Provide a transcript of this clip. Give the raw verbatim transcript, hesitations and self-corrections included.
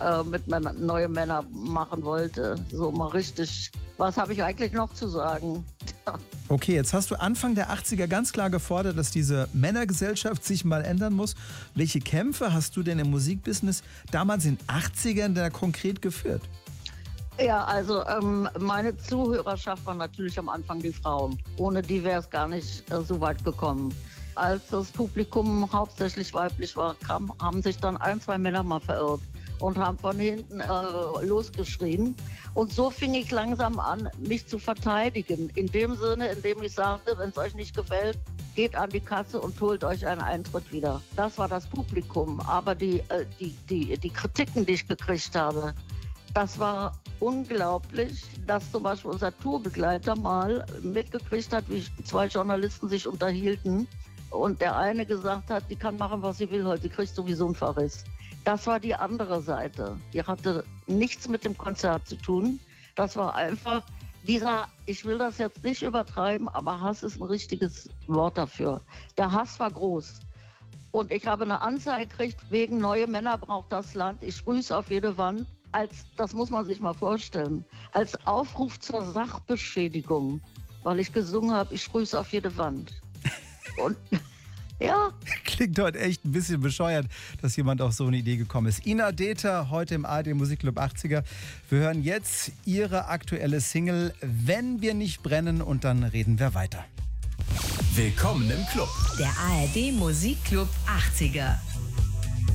äh, mit Männer, neue Männer machen wollte. So mal richtig. Was habe ich eigentlich noch zu sagen? Okay, jetzt hast du Anfang der achtziger ganz klar gefordert, dass diese Männergesellschaft sich mal ändern muss. Welche Kämpfe hast du denn im Musikbusiness damals in den achtzigern da konkret geführt? Ja, also ähm, meine Zuhörerschaft war natürlich am Anfang die Frauen. Ohne die wäre es gar nicht äh, so weit gekommen. Als das Publikum hauptsächlich weiblich war, kam, haben sich dann ein, zwei Männer mal verirrt und haben von hinten äh, losgeschrien. Und so fing ich langsam an, mich zu verteidigen. In dem Sinne, in dem ich sagte, wenn es euch nicht gefällt, geht an die Kasse und holt euch einen Eintritt wieder. Das war das Publikum. Aber die, äh, die, die, die Kritiken, die ich gekriegt habe, das war unglaublich, dass zum Beispiel unser Tourbegleiter mal mitgekriegt hat, wie zwei Journalisten sich unterhielten und der eine gesagt hat, die kann machen, was sie will heute, sie kriegt sowieso einen Verriss. Das war die andere Seite. Die hatte nichts mit dem Konzert zu tun. Das war einfach dieser, ich will das jetzt nicht übertreiben, aber Hass ist ein richtiges Wort dafür. Der Hass war groß. Und ich habe eine Anzeige gekriegt, wegen neue Männer braucht das Land. Ich grüße auf jede Wand. Als, das muss man sich mal vorstellen, als Aufruf zur Sachbeschädigung, weil ich gesungen habe, ich grüße auf jede Wand. Und ja. Klingt heute echt ein bisschen bescheuert, dass jemand auf so eine Idee gekommen ist. Ina Dether, heute im A R D Musikclub achtziger. Wir hören jetzt ihre aktuelle Single Wenn wir nicht brennen und dann reden wir weiter. Willkommen im Club. Der A R D Musikclub achtziger.